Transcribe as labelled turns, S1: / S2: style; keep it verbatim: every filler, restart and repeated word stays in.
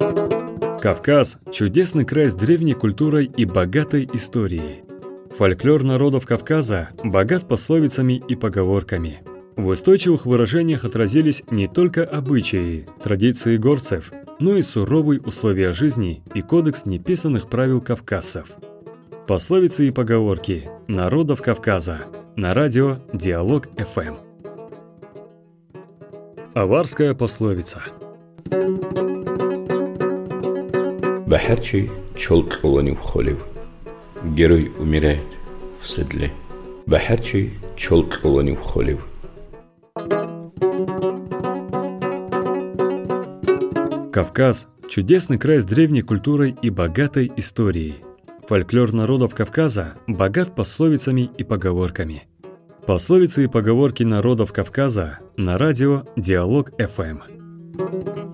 S1: Кавказ – чудесный край с древней культурой и богатой историей. Фольклор народов Кавказа богат пословицами и поговорками. В устойчивых выражениях отразились не только обычаи, традиции горцев, но и суровые условия жизни и кодекс неписанных правил кавказцев. Пословицы и поговорки народов Кавказа на радио Диалог эф эм. Аварская пословица.
S2: Бахарчи чолтолони вхолив. Герой умирает в седле. Бахарчи чолтолони вхолив.
S1: Кавказ – чудесный край с древней культурой и богатой историей. Фольклор народов Кавказа богат пословицами и поговорками. Пословицы и поговорки народов Кавказа на радио Диалог эф эм.